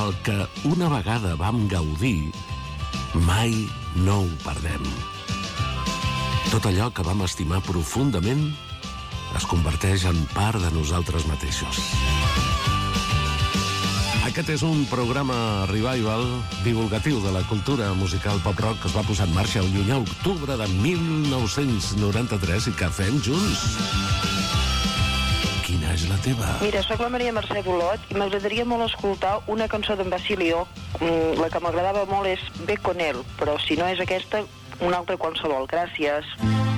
El que una vegada vam gaudir, mai no ho perdem. Tot allò que vam estimar profundament es converteix en part de nosaltres mateixos. Aquest és un programa revival divulgatiu de la cultura musical pop-rock que es va posar en marxa el llunyà octubre de 1993 i que fem junts. Quina és la teva? Mira, soc la Maria Mercè Bolot i m'agradaria molt escoltar una cançó d'en Basilio. La que m'agradava molt és Ve con él, però si no és aquesta, una altra qualsevol. Gràcies.